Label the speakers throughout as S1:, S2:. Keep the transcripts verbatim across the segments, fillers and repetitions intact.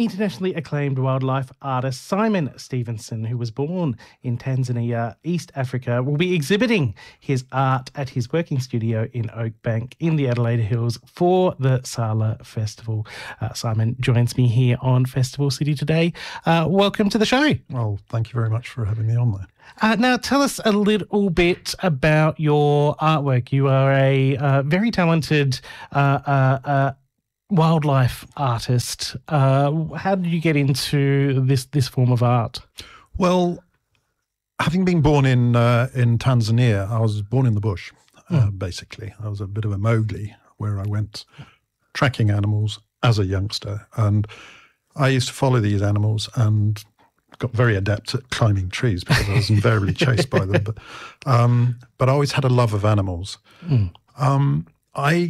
S1: internationally acclaimed wildlife artist Simon Stevenson, who was born in Tanzania, East Africa, will be exhibiting his art at his working studio in Oakbank in the Adelaide Hills for the Sala Festival. Uh, Simon joins me here on Festival City today. Uh, welcome to the show.
S2: Well, thank you very much for having me on there.
S1: Uh, now, tell us a little bit about your artwork. You are a uh, very talented uh, uh, uh, wildlife artist. Uh, how did you get into this this form of art?
S2: Well, having been born in uh, in Tanzania, I was born in the bush, uh, mm. basically. I was a bit of a Mowgli, where I went tracking animals as a youngster. And I used to follow these animals and got very adept at climbing trees because I was invariably chased by them. But, um, but I always had a love of animals. Mm. Um, I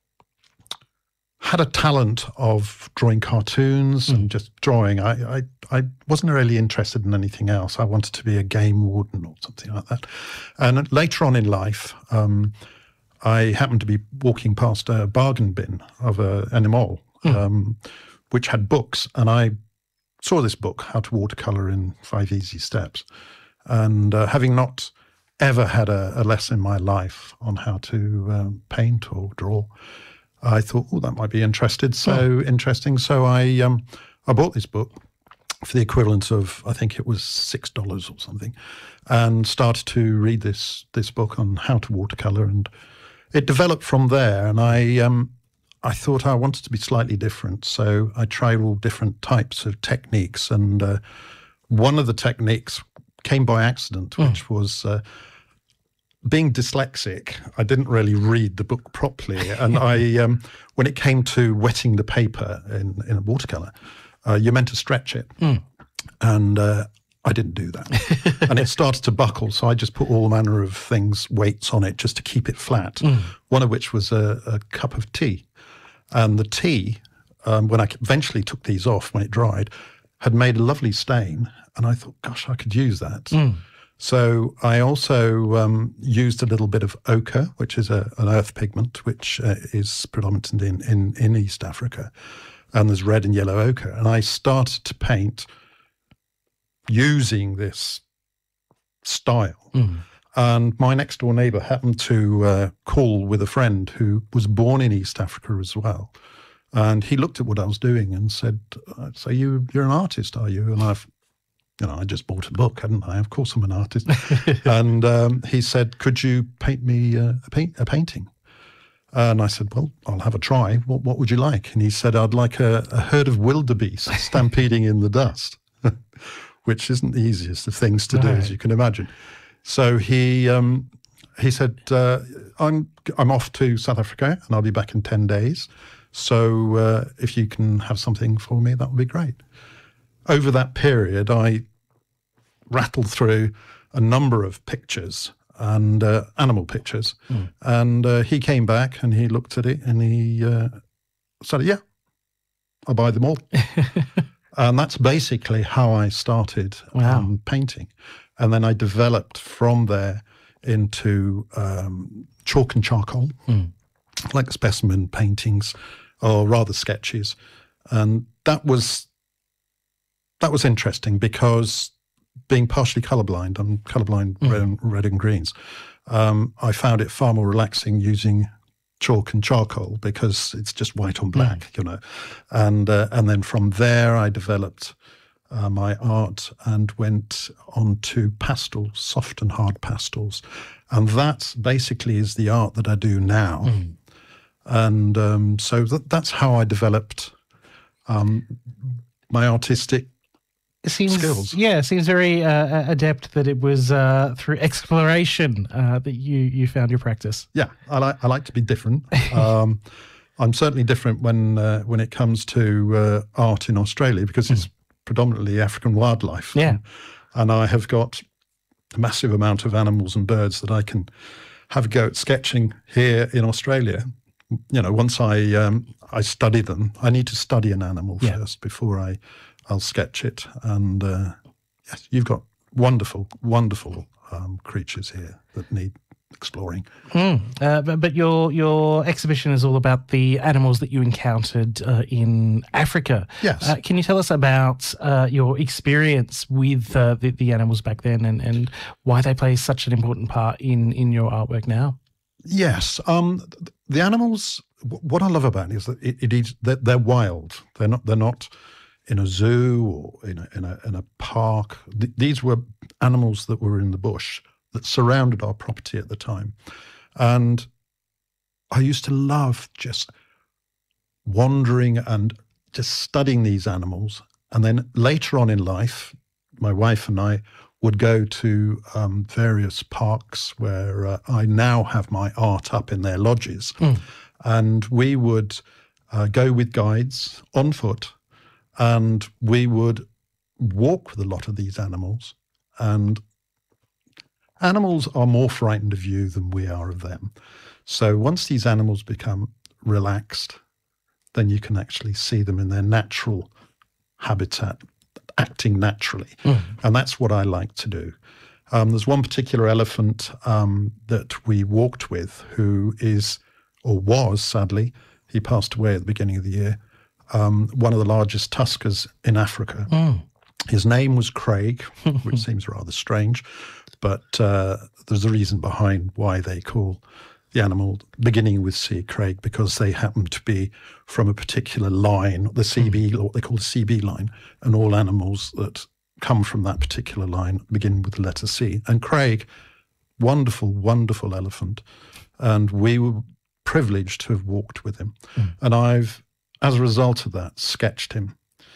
S2: had a talent of drawing cartoons mm. and just drawing. I, I I wasn't really interested in anything else. I wanted to be a game warden or something like that. And later on in life, um, I happened to be walking past a bargain bin of a animal, mm. um, which had books, and I saw this book, How to Watercolour in Five Easy Steps. And uh, having not ever had a, a lesson in my life on how to um, paint or draw, I thought, oh, that might be interested. So oh. interesting. So I um, I bought this book for the equivalent of, I think it was six dollars or something, and started to read this this book on how to watercolour. And it developed from there. And I um, I thought I wanted to be slightly different. So I tried all different types of techniques. And uh, one of the techniques came by accident, mm. which was uh, being dyslexic. I didn't really read the book properly. And I, um, when it came to wetting the paper in, in a watercolour, uh, you're meant to stretch it. Mm. And uh, I didn't do that. And it started to buckle. So I just put all manner of things, weights on it, just to keep it flat. Mm. One of which was a, a cup of tea. And the tea, um, when I eventually took these off, when it dried, had made a lovely stain. And I thought, gosh, I could use that. Mm. So I also um, used a little bit of ochre, which is a, an earth pigment, which uh, is predominant in, in, in East Africa. And there's red and yellow ochre. And I started to paint using this style. Mm. And my next door neighbour happened to uh, call with a friend who was born in East Africa as well. And he looked at what I was doing and said, so you, you're an artist, are you? And I've, you know, I just bought a book, hadn't I? Of course I'm an artist. And um, he said, could you paint me uh, a, paint, a painting? And I said, well, I'll have a try. What, what would you like? And he said, I'd like a, a herd of wildebeest stampeding in the dust, which isn't the easiest of things to do, right. as you can imagine. So he um, he said, uh, I'm I'm off to South Africa and I'll be back in ten days. So uh, if you can have something for me, that would be great. Over that period, I rattled through a number of pictures and uh, animal pictures. Mm. And uh, he came back and he looked at it and he uh, said, yeah, I'll buy them all. And that's basically how I started
S1: wow.
S2: um, painting. And then I developed from there into um, chalk and charcoal, mm. like specimen paintings, or rather sketches. And that was that was interesting because being partially colourblind, I'm colourblind mm. red, and, red and greens, um, I found it far more relaxing using chalk and charcoal because it's just white on black, mm. you know. And uh, and then from there I developed Uh, my art and went on to pastels, soft and hard pastels. And that basically is the art that I do now. Mm. And um, so that, that's how I developed um, my artistic
S1: it seems,
S2: skills.
S1: Yeah, it seems very uh, adept that it was uh, through exploration uh, that you, you found your practice.
S2: Yeah, I like I like to be different. um, I'm certainly different when, uh, when it comes to uh, art in Australia because mm. it's predominantly African wildlife.
S1: Yeah.
S2: And, and I have got a massive amount of animals and birds that I can have a go at sketching here in Australia. You know, once I um, I study them, I need to study an animal yeah. first before I, I'll sketch it. And uh, yes, you've got wonderful, wonderful um, creatures here that need exploring.
S1: Mm. Uh, but, but your your exhibition is all about the animals that you encountered uh, in Africa.
S2: Yes.
S1: Uh, can you tell us about uh, your experience with uh, the, the animals back then, and, and why they play such an important part in, in your artwork now?
S2: Yes. Um, the animals, what I love about it is that it, it is, they're, they're wild. They're not, they're not in a zoo or in a, in a, in a park. Th- these were animals that were in the bush that surrounded our property at the time. And I used to love just wandering and just studying these animals. And then later on in life, my wife and I would go to um, various parks where uh, I now have my art up in their lodges. Mm. And we would uh, go with guides on foot, and we would walk with a lot of these animals. And animals are more frightened of you than we are of them. So once these animals become relaxed, then you can actually see them in their natural habitat, acting naturally. Mm. And that's what I like to do. Um, there's one particular elephant um, that we walked with who is, or was, sadly, he passed away at the beginning of the year, um, one of the largest tuskers in Africa. Mm. His name was Craig, which seems rather strange, but uh, there's a reason behind why they call the animal, beginning with C, Craig, because they happen to be from a particular line, the C B, or what they call the C B line, and all animals that come from that particular line begin with the letter C. And Craig, wonderful, wonderful elephant, and we were privileged to have walked with him. Mm. And I've, as a result of that, sketched him.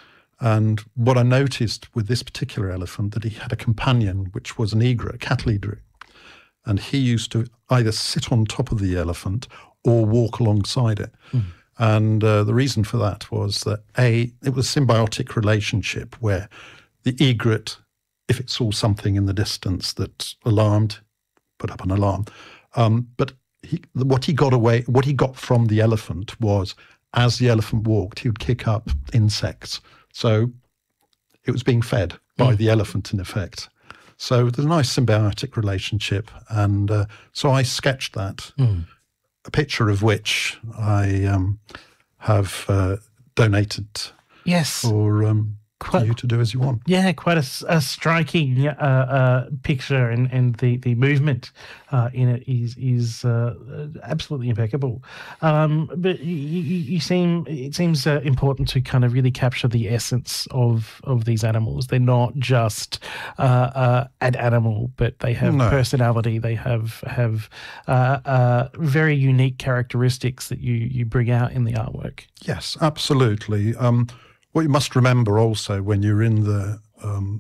S2: And what I noticed with this particular elephant, that he had a companion, which was an egret, a cattle egret. And he used to either sit on top of the elephant or walk alongside it. Mm. And uh, the reason for that was that, A, it was a symbiotic relationship where the egret, if it saw something in the distance that alarmed, put up an alarm. Um, but he, what he got away, what he got from the elephant was, as the elephant walked, he would kick up insects. So it was being fed by mm. the elephant, in effect. So there's a nice symbiotic relationship. And uh, so I sketched that, mm. a picture of which I um, have uh, donated
S1: yes.
S2: for um,
S1: quite,
S2: you to do as you want.
S1: Yeah, quite a, a striking uh, uh, picture, and, and the, the movement uh, in it is is uh, absolutely impeccable. Um, but you, you, you seem it seems uh, important to kind of really capture the essence of, of these animals. They're not just uh, uh, an animal, but they have no. personality. They have have uh, uh, very unique characteristics that you you bring out in the artwork.
S2: Yes, absolutely. Um, What you must remember also when you're in the um,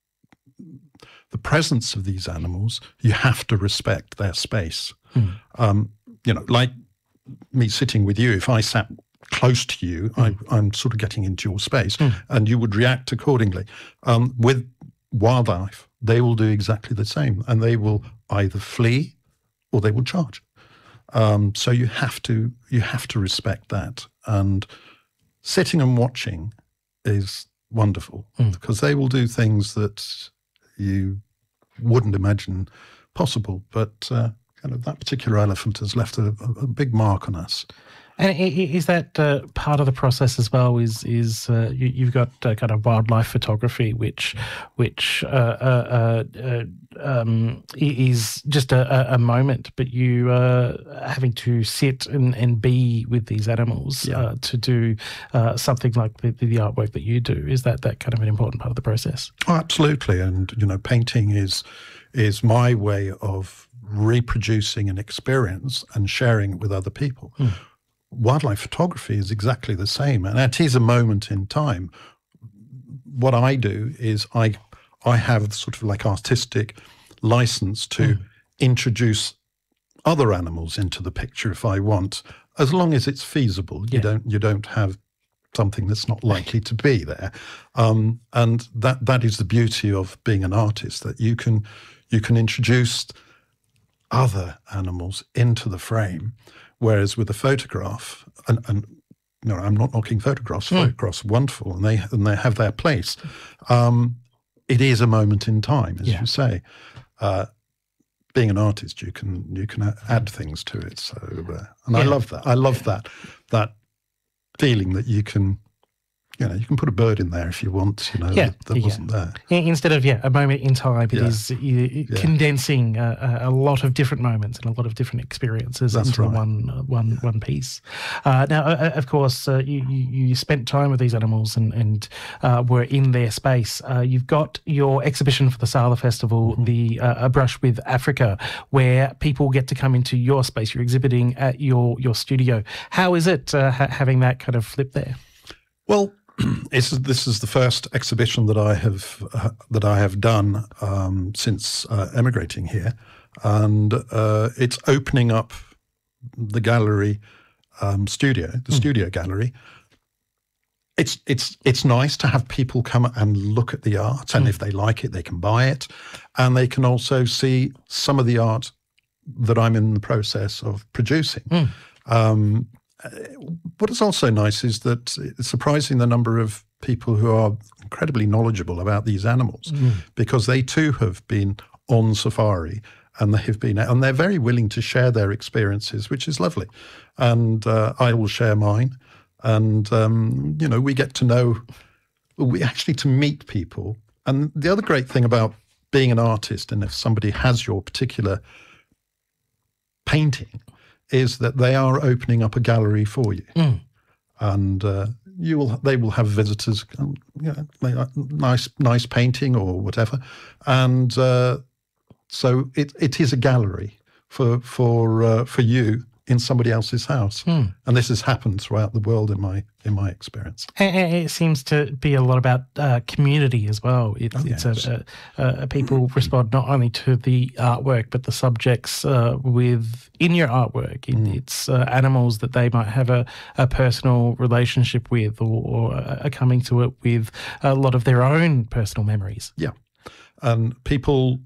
S2: the presence of these animals, you have to respect their space. Mm. Um, you know, like me sitting with you, if I sat close to you, mm. I, I'm sort of getting into your space, mm. and you would react accordingly. Um, with wildlife, they will do exactly the same, and they will either flee or they will charge. Um, so you have to you have to respect that, and sitting and watching is wonderful mm. because they will do things that you wouldn't imagine possible. But uh, kind of that particular elephant has left a, a big mark on us.
S1: And is that uh, part of the process as well? Is is uh, you, you've got uh, kind of wildlife photography, which which uh, uh, uh, um, is just a, a moment, but you uh, having to sit and, and be with these animals yeah. uh, to do uh, something like the, the artwork that you do. Is that that kind of an important part of the process?
S2: Oh, absolutely, and you know, painting is is my way of reproducing an experience and sharing it with other people. Mm. Wildlife photography is exactly the same, and it is a moment in time. What I do is I I have sort of like artistic license to mm. introduce other animals into the picture if I want, as long as it's feasible. You yeah. don't you don't have something that's not likely to be there, um, and that that is the beauty of being an artist, that you can you can introduce other animals into the frame. Whereas with a photograph, and, and you know, I'm not knocking photographs. Mm. Photographs are wonderful, and they and they have their place. Um, it is a moment in time, as yeah. you say. Uh, being an artist, you can you can add things to it. So, uh, and
S1: Yeah.
S2: I love that. I love that that feeling that you can, you know, you can put a bird in there if you want. You know,
S1: Yeah,
S2: that, that
S1: yeah.
S2: wasn't there.
S1: I- Instead of, yeah, a moment in time, it
S2: Yeah.
S1: is uh, condensing a, a lot of different moments and a lot of different experiences
S2: That's
S1: into
S2: right.
S1: one uh, one one piece. Uh, now, uh, of course, uh, you, you you spent time with these animals and and uh, were in their space. Uh, you've got your exhibition for the Sala Festival,
S2: Mm-hmm.
S1: the uh, A Brush with Africa, where people get to come into your space. You're exhibiting at your your studio. How is it uh, ha- having that kind of flip there?
S2: Well, this is this is the first exhibition that I have uh, that I have done um, since uh, emigrating here, and uh, it's opening up the gallery um, studio, the
S1: Mm.
S2: studio gallery. It's it's it's nice to have people come and look at the art, and
S1: Mm.
S2: if they like it, they can buy it, and they can also see some of the art that I'm in the process of producing.
S1: Mm.
S2: Um, what is also nice is that it's surprising the number of people who are incredibly knowledgeable about these animals,
S1: Mm.
S2: because they too have been on safari and they have been, and they're very willing to share their experiences, which is lovely. And uh, I will share mine. And, um, you know, we get to know, we actually to meet people. And the other great thing about being an artist, and if somebody has your particular painting, is that they are opening up a gallery for you.
S1: Mm.
S2: And uh, you will, they will have visitors, um, you know, they like nice, nice painting or whatever. And uh, so it, it is a gallery for, for, uh, for you in somebody else's house.
S1: Mm.
S2: And this has happened throughout the world in my in my experience.
S1: And and it seems to be a lot about uh, community as well. It's,
S2: Oh,
S1: it's
S2: yes.
S1: a, a, a people respond not only to the artwork but the subjects uh, within your artwork. It,
S2: Mm.
S1: It's uh, animals that they might have a, a personal relationship with, or, or are coming to it with a lot of their own personal memories.
S2: Yeah. And people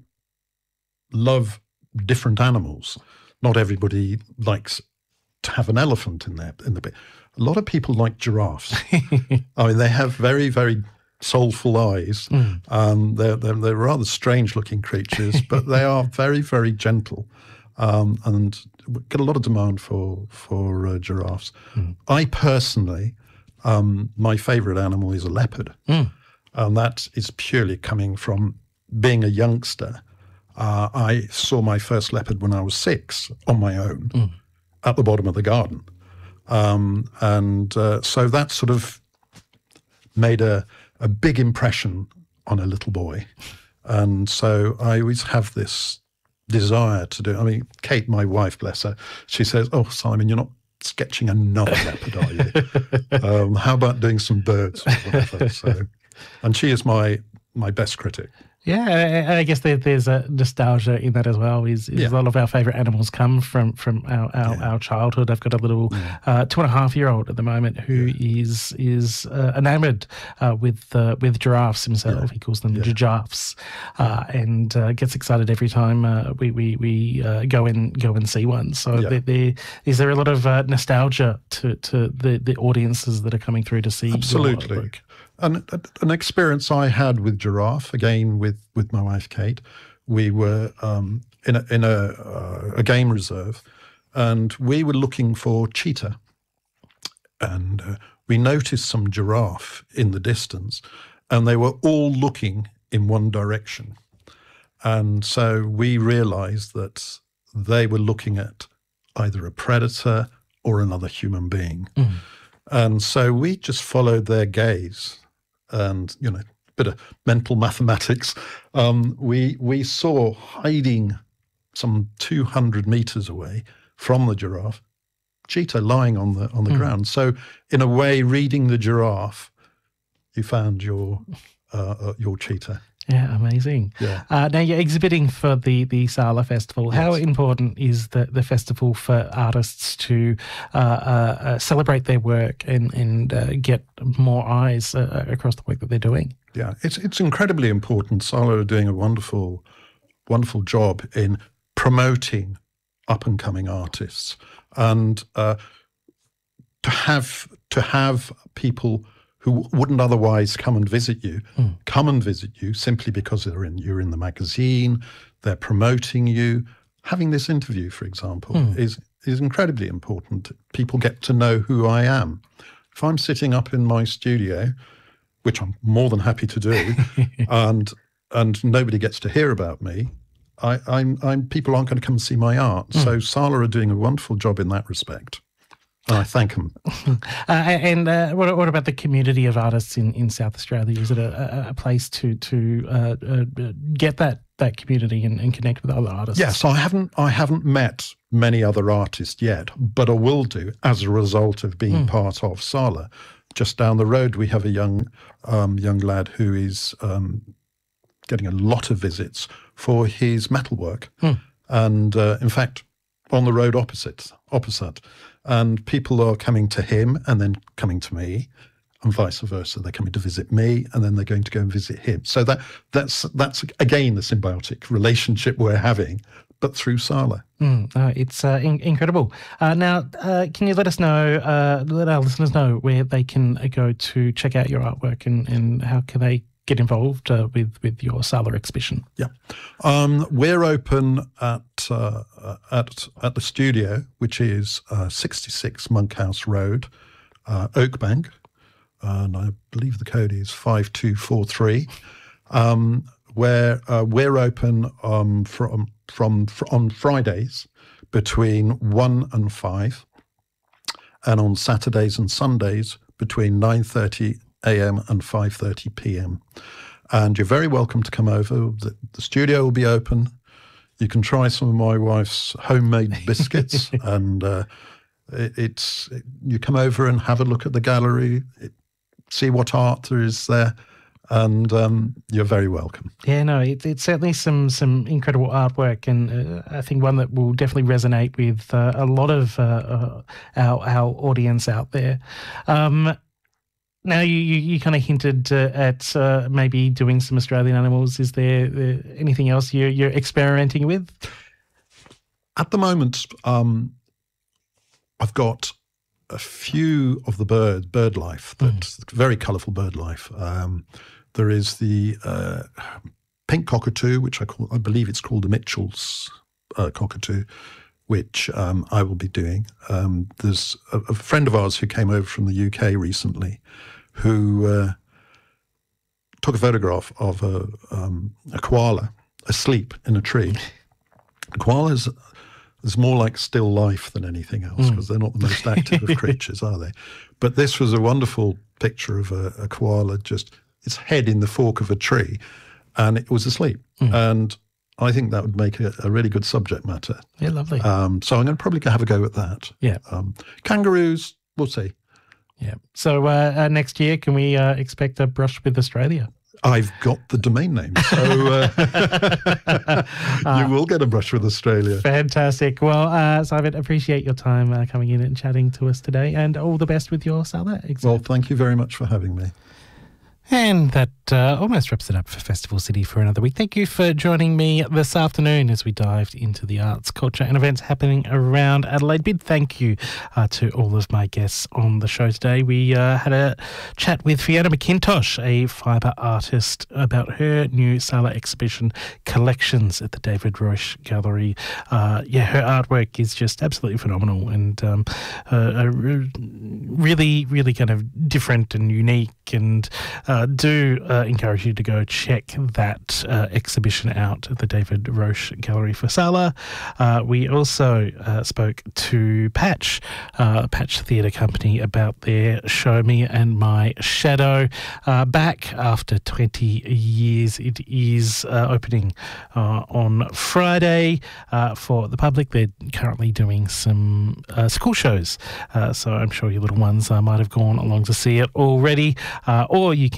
S2: love different animals. Not everybody likes to have an elephant in their in the bit. A lot of people like giraffes. I mean, they have very, very soulful eyes.
S1: Mm.
S2: Um, they're, they're they're rather strange-looking creatures, but they are very, very gentle, um, and we get a lot of demand for for uh, giraffes.
S1: Mm.
S2: I personally, um, my favourite animal is a leopard,
S1: Mm.
S2: and that is purely coming from being a youngster. Uh, I saw my first leopard when I was six on my own
S1: Mm.
S2: at the bottom of the garden. Um, and uh, so that sort of made a, a big impression on a little boy. And so I always have this desire to do. I mean, Kate, my wife, bless her, she says, "Oh, Simon, you're not sketching another leopard, are you? Um, how about doing some birds or whatever?" So, and she is my my best critic.
S1: Yeah, and I guess there, there's a nostalgia in that as well. Is, is
S2: Yeah.
S1: a lot of our favourite animals come from from our our,
S2: Yeah.
S1: our childhood. I've got a little
S2: Yeah.
S1: uh, two and a half year old at the moment who is is uh, enamoured uh, with uh, with giraffes himself.
S2: Yeah.
S1: He calls them
S2: Yeah.
S1: giraffes, uh, and uh, gets excited every time uh, we we we uh, go and go and see one. So
S2: Yeah.
S1: there, there, is there a lot of uh, nostalgia to to the the audiences that are coming through to see your
S2: Absolutely.
S1: artwork?
S2: And an experience I had with giraffe, again with, with my wife Kate, we were um, in a in a, uh, a game reserve, and we were looking for cheetah, and uh, we noticed some giraffe in the distance, and they were all looking in one direction, and so we realised that they were looking at either a predator or another human being.
S1: Mm.
S2: And so we just followed their gaze, and, you know, a bit of mental mathematics. Um, we we saw hiding some two hundred meters away from the giraffe, cheetah lying on the on the
S1: Mm.
S2: ground. So in a way, reading the giraffe, you found your uh, uh, your cheetah.
S1: Yeah, amazing.
S2: Yeah.
S1: Uh, now you're exhibiting for the the Sala Festival. How
S2: Yes.
S1: important is the, the festival for artists to uh, uh, uh, celebrate their work and and uh, get more eyes uh, across the work that they're doing?
S2: Yeah, it's it's incredibly important. Sala are doing a wonderful, wonderful job in promoting up and coming artists, and uh, to have to have people who wouldn't otherwise come and visit you, mm. come and visit you simply because they're in, you're in the magazine, they're promoting you. Having this interview, for example, mm. is, is incredibly important. People get to know who I am. If I'm sitting up in my studio, which I'm more than happy to do, and and nobody gets to hear about me, I, I'm, I'm people aren't going to come and see my art. Mm. So Sala are doing a wonderful job in that respect. And I thank them.
S1: uh, and uh, what, what about the community of artists in, in South Australia? Is it a, a, a place to to uh, uh, get that that community and, and connect with other artists?
S2: Yes, I haven't I haven't met many other artists yet, but I will do as a result of being mm. part of Sala. Just down the road, we have a young um, young lad who is um, getting a lot of visits for his metalwork, mm. and uh, in fact, on the road opposite opposite. And people are coming to him and then coming to me, and vice versa. They're coming to visit me and then they're going to go and visit him. So that that's that's again the symbiotic relationship we're having, but through Sala.
S1: Mm, uh, it's uh, in- incredible. Uh, now, uh, can you let us know, uh, let our listeners know where they can go to check out your artwork, and, and how can they get involved uh, with with your Sala exhibition?
S2: Yeah, um, we're open at uh, at at the studio, which is uh, sixty-six Monkhouse Road, uh, Oakbank, and I believe the code is five two four three. Um, where uh, we're open um, from from on Fridays between one and five, and on Saturdays and Sundays between nine thirty a.m. and five thirty p.m. And you're very welcome to come over. The, the studio will be open. You can try some of my wife's homemade biscuits, and uh, it, it's it, you come over and have a look at the gallery, it, see what art there is there, and um, you're very welcome.
S1: Yeah, no, it, it's certainly some some incredible artwork, and uh, I think one that will definitely resonate with uh, a lot of uh, uh, our our audience out there. Um, Now, you, you, you kind of hinted uh, at uh, maybe doing some Australian animals. Is there uh, anything else you're, you're experimenting with?
S2: At the moment, um, I've got a few of the bird bird life, that's mm. very colourful bird life. Um, there is the uh, pink cockatoo, which I call, I believe it's called the Mitchell's uh, cockatoo, which um, I will be doing. Um, there's a, a friend of ours who came over from the U K recently, who uh, took a photograph of a, um, a koala asleep in a tree. Koalas is more like still life than anything else, because mm. they're not the most active of creatures, are they? But this was a wonderful picture of a, a koala, just its head in the fork of a tree, and it was asleep. Mm. And I think that would make a, a really good subject matter.
S1: Yeah, lovely.
S2: Um, so I'm going to probably have a go at that.
S1: Yeah.
S2: Um, kangaroos, we'll see.
S1: Yeah. So uh, uh, next year, can we uh, expect a brush with Australia?
S2: I've got the domain name, so uh, you will get a brush with Australia.
S1: Fantastic. Well, uh, Simon, appreciate your time uh, coming in and chatting to us today, and all the best with your Sala exhibit.
S2: Well, thank you very much for having me.
S1: And that uh, almost wraps it up for Festival City for another week. Thank you for joining me this afternoon as we dived into the arts, culture and events happening around Adelaide. Big thank you uh, to all of my guests on the show today. We uh, had a chat with Fiona McIntosh, a fibre artist, about her new Sala exhibition Collections at the David Roche Gallery. Uh, yeah, her artwork is just absolutely phenomenal, and um, uh, really, really kind of different and unique, and uh, do uh, encourage you to go check that uh, exhibition out at the David Roche Gallery for Sala. Uh, we also uh, spoke to Patch, uh, Patch Theatre Company, about their Show Me and My Shadow. Uh, back after twenty years, it is uh, opening uh, on Friday uh, for the public. They're currently doing some uh, school shows, uh, so I'm sure your little ones uh, might have gone along to see it already, uh, or you can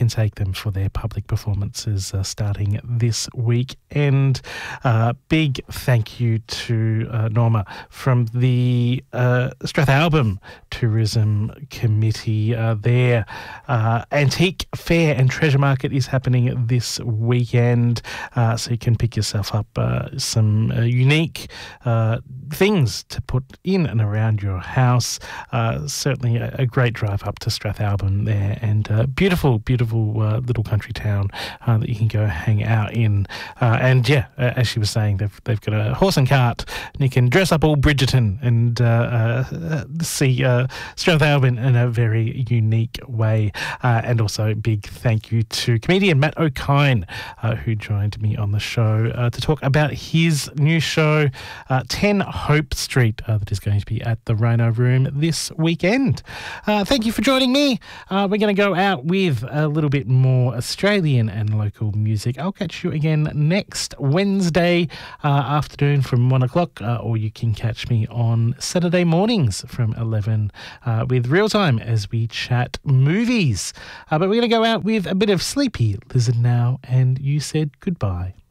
S1: can take them for their public performances uh, starting this week. And uh, big thank you to uh, Norma from the uh, Strathalbyn Tourism Committee. Uh, their uh, Antique Fair and Treasure Market is happening this weekend, uh, so you can pick yourself up uh, some uh, unique uh, things to put in and around your house. Uh, certainly a, a great drive up to Strathalbyn there, and uh, beautiful, beautiful uh, little country town uh, that you can go hang out in. Uh, and yeah, uh, as she was saying, they've they've got a horse and cart, and you can dress up all Bridgerton and uh, uh, see uh, Strathalbyn in a very unique way. Uh, and also big thank you to comedian Matt O'Kine, uh, who joined me on the show uh, to talk about his new show, uh, ten Hope Street, uh, that is going to be at the Rhino Room this weekend. Uh, thank you for joining me. Uh, we're going to go out with a little bit more Australian and local music. I'll catch you again next Wednesday uh, afternoon from one o'clock, uh, or you can catch me on Saturday mornings from eleven uh, with Real Time as we chat movies. Uh, but we're going to go out with a bit of Sleepy Lizard now, and You Said Goodbye.